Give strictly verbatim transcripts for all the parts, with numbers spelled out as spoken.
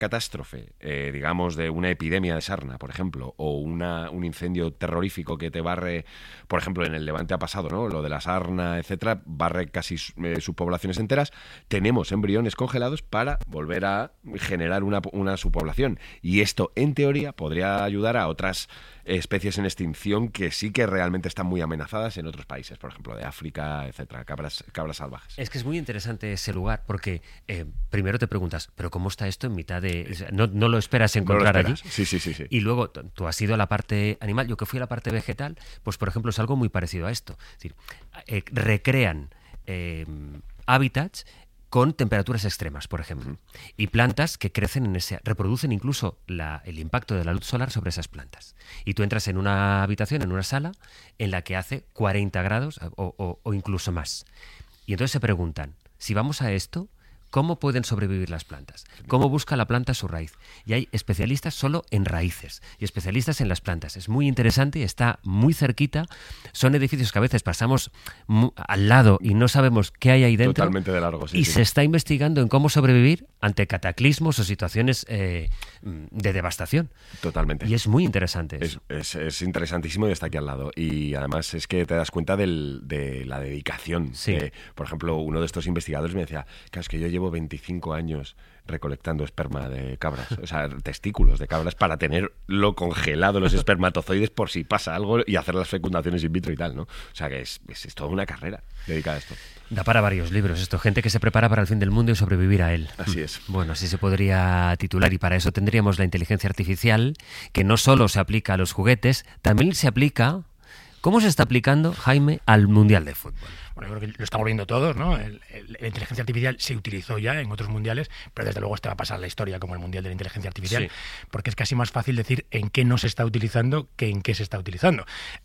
catástrofe, eh, digamos, de una epidemia de sarna, por ejemplo, o una, un incendio terrorífico que te barre, por ejemplo, en el Levante ha pasado, ¿no? Lo de la sarna, etcétera, barre casi eh, subpoblaciones enteras. Tenemos embriones congelados para volver a generar una, una subpoblación. Y esto, en teoría, podría ayudar a otras especies en extinción que sí que realmente están muy amenazadas en otros países, por ejemplo, de África, etcétera, cabras, cabras salvajes. Es que es muy interesante ese lugar, porque eh, primero te preguntas, ¿pero cómo está esto en mitad de...? O sea, no, no lo esperas encontrar no lo esperas. allí. Sí, sí, sí, sí. Y luego tú has ido a la parte animal, yo que fui a la parte vegetal, pues por ejemplo es algo muy parecido a esto. Es decir, eh, recrean eh, hábitats con temperaturas extremas, por ejemplo, y plantas que crecen en ese, reproducen incluso la, el impacto de la luz solar sobre esas plantas. Y tú entras en una habitación, en una sala, en la que hace cuarenta grados o, o, o incluso más. Y entonces se preguntan, si vamos a esto, ¿cómo pueden sobrevivir las plantas? ¿Cómo busca la planta su raíz? Y hay especialistas solo en raíces y especialistas en las plantas. Es muy interesante y está muy cerquita. Son edificios que a veces pasamos mu- al lado y no sabemos qué hay ahí dentro. Totalmente de largo, sí. Y sí. se está investigando en cómo sobrevivir ante cataclismos o situaciones eh, de devastación. Totalmente. Y es muy interesante eso. Es, es, es interesantísimo y está aquí al lado. Y además es que te das cuenta del, de la dedicación. Sí. Eh, por ejemplo, uno de estos investigadores me decía, claro, es que yo llevo veinticinco años recolectando esperma de cabras, o sea, testículos de cabras para tenerlo congelado, los espermatozoides, por si pasa algo y hacer las fecundaciones in vitro y tal, ¿no? O sea, que es, es, es toda una carrera dedicada a esto. Da para varios libros esto, gente que se prepara para el fin del mundo y sobrevivir a él. Así es. Bueno, así se podría titular, y para eso tendríamos la inteligencia artificial, que no solo se aplica a los juguetes, también se aplica... ¿Cómo se está aplicando, Jaime, al Mundial de Fútbol? Bueno, yo creo que lo estamos viendo todos, ¿no? El, el, la inteligencia artificial se utilizó ya en otros mundiales, pero desde luego este va a pasar la historia como el Mundial de la Inteligencia Artificial, sí. Porque es casi más fácil decir en qué no se está utilizando que en qué se está utilizando.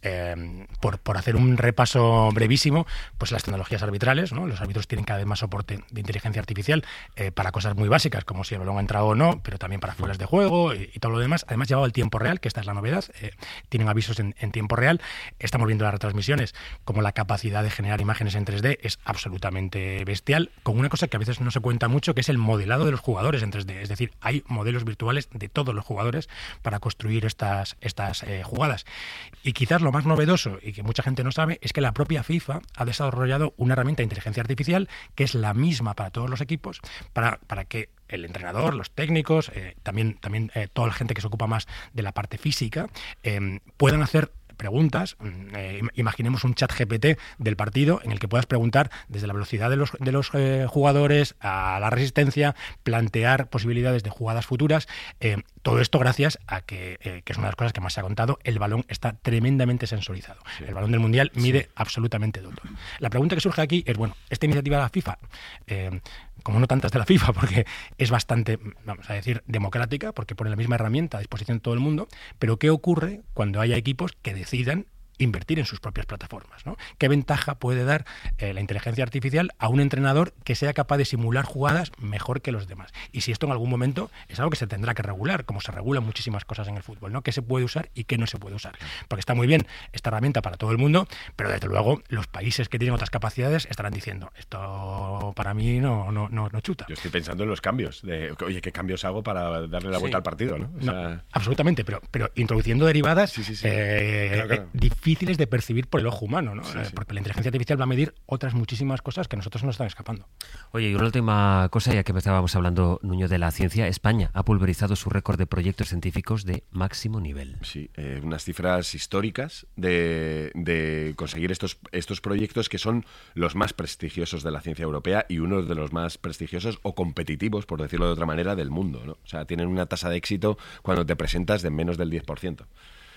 Eh, por, por hacer un repaso brevísimo, pues las tecnologías arbitrales, ¿no? Los árbitros tienen cada vez más soporte de inteligencia artificial eh, para cosas muy básicas, como si el balón ha entrado o no, pero también para fueras de juego y, y todo lo demás. Además, llevado al tiempo real, que esta es la novedad, eh, tienen avisos en, en tiempo real. Estamos viendo las retransmisiones, como la capacidad de generar imágenes en tres D es absolutamente bestial, con una cosa que a veces no se cuenta mucho, que es el modelado de los jugadores en tres D. Es decir, hay modelos virtuales de todos los jugadores para construir estas, estas eh, jugadas. Y quizás lo más novedoso, y que mucha gente no sabe, es que la propia FIFA ha desarrollado una herramienta de inteligencia artificial que es la misma para todos los equipos, para, para que el entrenador, los técnicos, eh, también, también eh, toda la gente que se ocupa más de la parte física, eh, puedan hacer preguntas. Eh, imaginemos un chat G P T del partido en el que puedas preguntar desde la velocidad de los, de los eh, jugadores a la resistencia, plantear posibilidades de jugadas futuras. Eh, todo esto gracias a que, eh, que es una de las cosas que más se ha contado, el balón está tremendamente sensorizado. Sí. El balón del Mundial mide sí. absolutamente todo. La pregunta que surge aquí es, bueno, esta iniciativa de la FIFA, eh, como no tantas de la FIFA, porque es bastante, vamos a decir, democrática, porque pone la misma herramienta a disposición de todo el mundo, pero ¿qué ocurre cuando haya equipos que decidan invertir en sus propias plataformas, ¿no? ¿Qué ventaja puede dar eh, la inteligencia artificial a un entrenador que sea capaz de simular jugadas mejor que los demás? Y si esto en algún momento es algo que se tendrá que regular, como se regulan muchísimas cosas en el fútbol, ¿no? ¿Qué se puede usar y qué no se puede usar? Porque está muy bien esta herramienta para todo el mundo, pero desde luego los países que tienen otras capacidades estarán diciendo, esto para mí no, no, no, no chuta. Yo estoy pensando en los cambios, de, oye, ¿qué cambios hago para darle la vuelta sí. al partido? ¿no? O sea... no, absolutamente, pero, pero introduciendo derivadas sí, sí, sí. Eh, claro, claro. Eh, difíciles de percibir por el ojo humano, ¿no? Sí, sí. Porque la inteligencia artificial va a medir otras muchísimas cosas que a nosotros nos están escapando. Oye, y una última cosa, ya que estábamos hablando, Nuño, de la ciencia. España ha pulverizado su récord de proyectos científicos de máximo nivel. Sí, eh, unas cifras históricas de, de conseguir estos, estos proyectos que son los más prestigiosos de la ciencia europea y uno de los más prestigiosos o competitivos, por decirlo de otra manera, del mundo, ¿no? O sea, tienen una tasa de éxito cuando te presentas de menos del diez por ciento.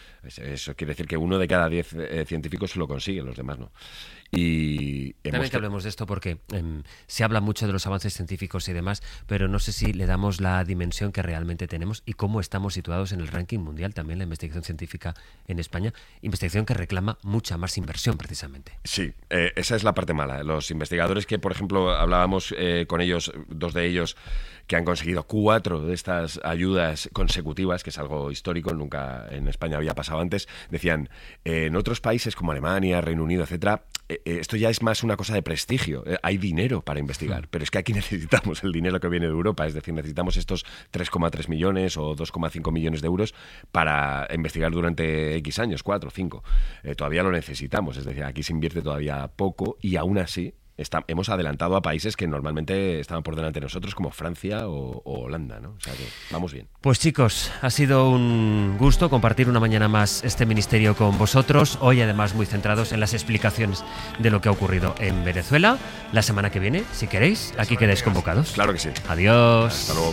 Eso quiere decir que uno de cada diez eh, científicos lo consigue, los demás no. Y también que hablemos de esto porque eh, se habla mucho de los avances científicos y demás, pero no sé si le damos la dimensión que realmente tenemos y cómo estamos situados en el ranking mundial también la investigación científica en España, investigación que reclama mucha más inversión precisamente. Sí, eh, esa es la parte mala. Los investigadores que, por ejemplo, hablábamos eh, con ellos, dos de ellos que han conseguido cuatro de estas ayudas consecutivas, que es algo histórico, nunca en España había pasado antes. Decían, eh, en otros países como Alemania, Reino Unido, etcétera, eh, esto ya es más una cosa de prestigio. Eh, hay dinero para investigar, pero es que aquí necesitamos el dinero que viene de Europa, es decir, necesitamos estos tres coma tres millones o dos coma cinco millones de euros para investigar durante X años, cuatro, cinco. Eh, todavía lo necesitamos, es decir, aquí se invierte todavía poco y aún así Está, hemos adelantado a países que normalmente estaban por delante de nosotros, como Francia o, o Holanda, ¿no? O sea que vamos bien. Pues chicos, ha sido un gusto compartir una mañana más este ministerio con vosotros, hoy además muy centrados en las explicaciones de lo que ha ocurrido en Venezuela. La semana que viene, si queréis, aquí quedáis convocados. Claro que sí. Adiós. Hasta luego.